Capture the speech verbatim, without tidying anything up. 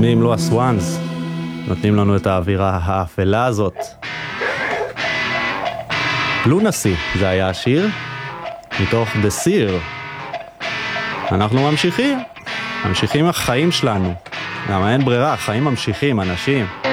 מי אם לא הסוואנס נותנים לנו את האווירה האפלה הזאת. לונאסי זה היה השיר מתוך The Seer. אנחנו ממשיכים ממשיכים החיים שלנו, למה אין ברירה, החיים ממשיכים אנשים.